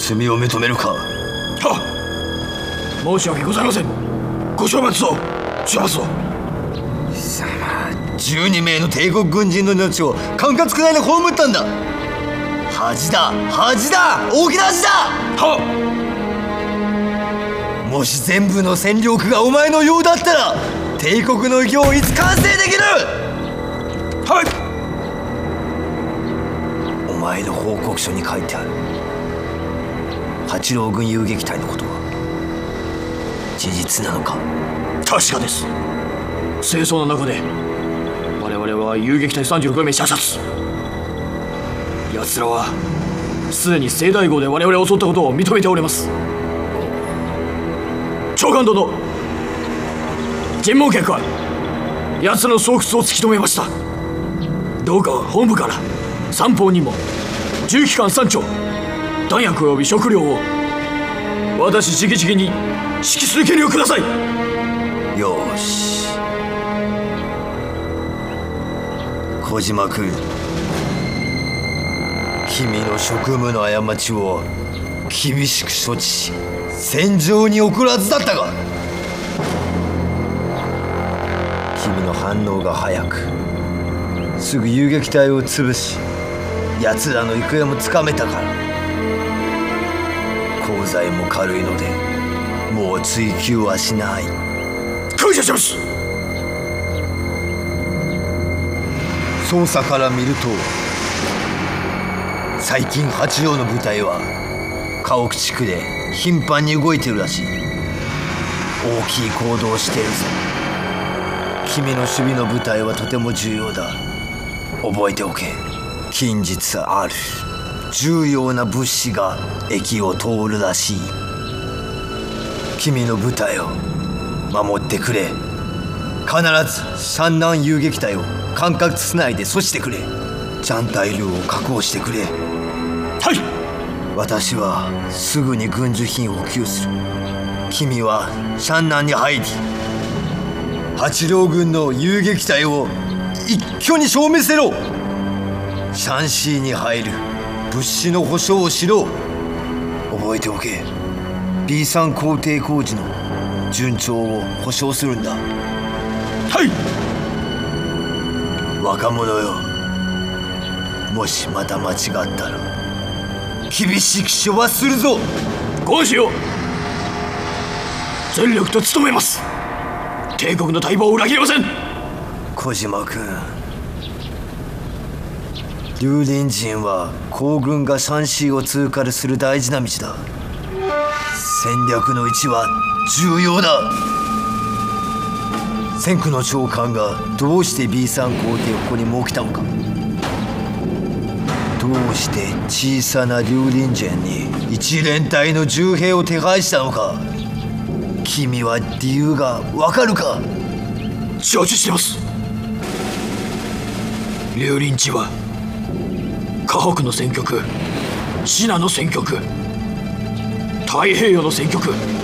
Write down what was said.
罪を認めるか。はっ。申し訳ございません。ご処罰を。処罰を。 貴様、12名の帝国軍人の命を管轄区内で葬ったんだ。恥だ、恥だ、大きな恥だ。 はっ。もし全部の戦力がお前のようだったら、帝国の偉業をいつ完成できる。 はい。 お前の報告書に書いてある八郎軍遊撃隊のことは事実なのか。 確かです。戦争の中で我々は遊撃隊36名射殺。奴らはすでに聖大号で我々を襲ったことを認めております。長官殿、尋問客は奴らの巣窟を突き止めました。どうか本部から三方にも重機関3丁、弾薬及び食料を私直々に指揮する権利をください。 よし、小島君、君の職務の過ちを厳しく処置し戦場に送るはずだったが、君の反応が早くすぐ遊撃隊を潰し奴らの行方もつかめたから、功罪も軽いのでもう追及はしない。 感謝します。 捜査から見ると最近八郎の部隊は家屋地区で頻繁に動いてるらしい。大きい行動をしているぞ。君の守備の部隊はとても重要だ。覚えておけ。近日ある重要な物資が駅を通るらしい。君の部隊を守ってくれ。必ず山南遊撃隊を管轄内で阻止してくれ。ジャン大量を確保してくれ。 はい。 私はすぐに軍需品を補給する。君は山南に入り八郎軍の遊撃隊を一挙に消滅せろ。シャンシーに入る物資の保証をしろ。覚えておけ。 B3 工程工事の順調を保証するんだ。 はい。 若者よ、もしまた間違ったら厳しく処罰するぞ。 ご安心を。全力と努めます。帝国の大望を裏切りません。 小島君、竜林陣は行軍がシャンシーを通過する大事な道だ。戦略の位置は重要だ。千空の長官がどうして B3 工程をここに設けたのか。どうして小さな竜林陣に一連隊の重兵を手配したのか。君は理由がわかるか。 承知してます。竜林地は河北の戦局、信濃の戦局、太平洋の戦局、